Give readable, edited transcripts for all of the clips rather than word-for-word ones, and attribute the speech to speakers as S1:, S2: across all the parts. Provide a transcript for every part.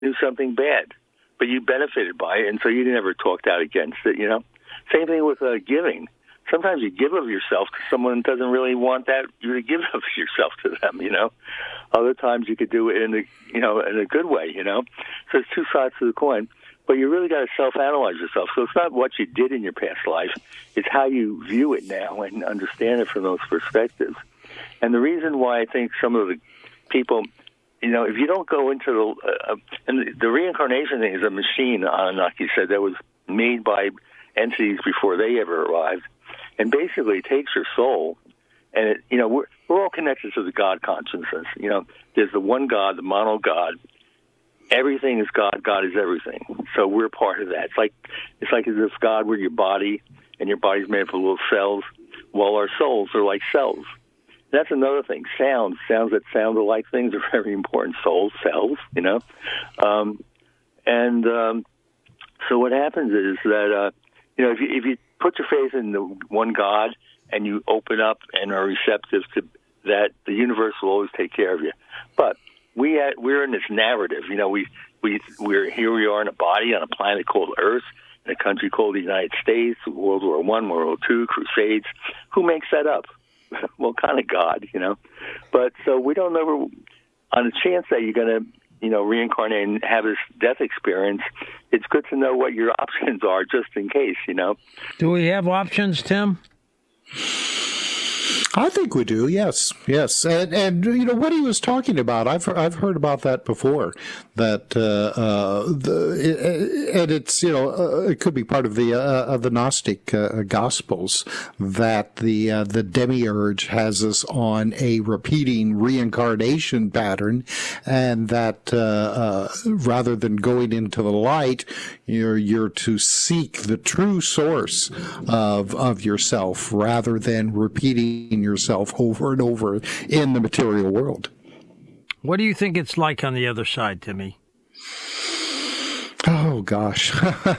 S1: do something bad, but you benefited by it, and so you never talked out against it, Same thing with giving. Sometimes you give of yourself to someone who doesn't really want that you to give of yourself to them, Other times you could do it in a good way, So it's two sides to the coin. But you really got to self-analyze yourself. So it's not what you did in your past life. It's how you view it now and understand it from those perspectives. And the reason why I think some of the people, if you don't go into and the reincarnation thing is a machine, Anunnaki said, that was made by entities before they ever arrived. And basically it takes your soul, and we're all connected to the God consciousness. There's the one God, the mono God. Everything is God. God is everything. So we're part of that. It's like as if God were your body, and your body's made up of little cells. Well, our souls are like cells. That's another thing. Sounds that sound alike things are very important. Souls, cells, So what happens is that if you put your faith in the one God and you open up and are receptive to that, the universe will always take care of you. But we're in this narrative. We're here. We are in a body on a planet called Earth, in a country called the United States. World War I, World War II, Crusades. Who makes that up? Well, kind of God, But so we don't know. On the chance that you're going to, reincarnate and have this death experience, it's good to know what your options are, just in case.
S2: Do we have options, Tim?
S3: I think we do. Yes. And what he was talking about, I've heard about that before. That and it's it could be part of the Gnostic Gospels that the demiurge has us on a repeating reincarnation pattern, and that rather than going into the light, you're to seek the true source of yourself rather than repeating yourself over and over in the material world.
S2: What do you think it's like on the other side, Timmy?
S3: Oh gosh,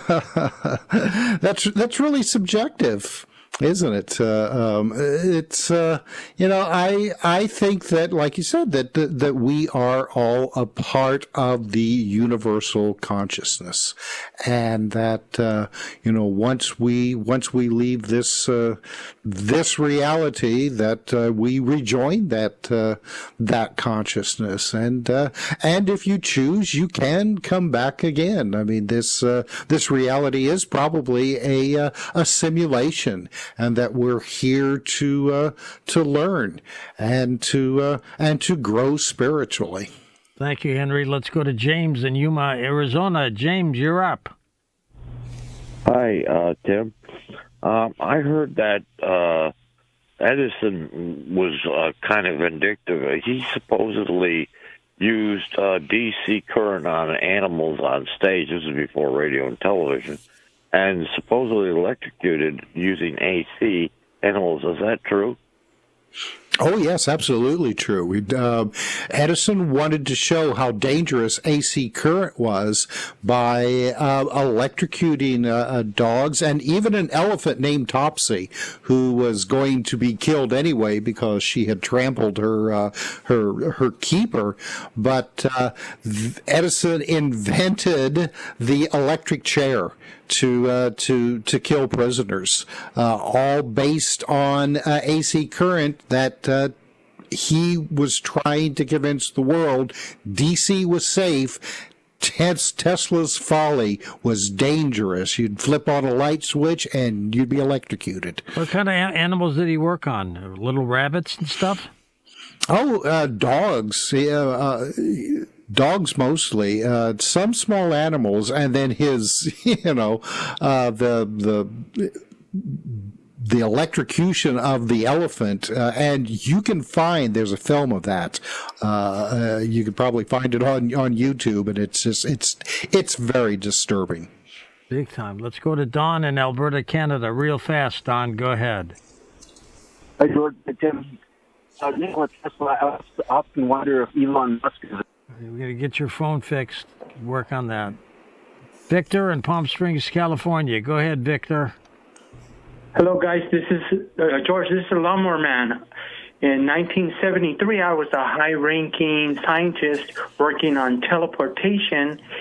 S3: that's really subjective, isn't it? It's I think that, like you said, that we are all a part of the universal consciousness, and that once we leave this reality, that we rejoin that consciousness, and if you choose, you can come back again. I mean, this reality is probably a simulation, and that we're here to learn and to grow spiritually.
S2: Thank you, Henry. Let's go to James in Yuma, Arizona. James, you're up.
S4: Hi, Tim. I heard that Edison was kind of vindictive. He supposedly used DC current on animals on stage. This is before radio and television. And supposedly electrocuted using AC animals. Is that true?
S3: Oh, yes, absolutely true. Edison wanted to show how dangerous AC current was by electrocuting dogs and even an elephant named Topsy, who was going to be killed anyway because she had trampled her keeper. But Edison invented the electric chair to kill prisoners, all based on AC current that he was trying to convince the world DC was safe. Tesla's folly was dangerous. You'd flip on a light switch and you'd be electrocuted.
S2: What kind of animals did he work on? Little rabbits and stuff?
S3: Oh, dogs. Dogs mostly, some small animals, and then his, the electrocution of the elephant, and you can find, there's a film of that. You could probably find it on YouTube, and it's very disturbing.
S2: Big time. Let's go to Don in Alberta, Canada, real fast. Don, go ahead.
S5: Hi, George. Tim. Nikola Tesla, I often wonder if Elon Musk is...
S2: We're going to get your phone fixed. Work on that. Victor in Palm Springs, California. Go ahead, Victor.
S6: Hello, guys. This is George. This is a lawnmower man. In 1973, I was a high-ranking scientist working on teleportation,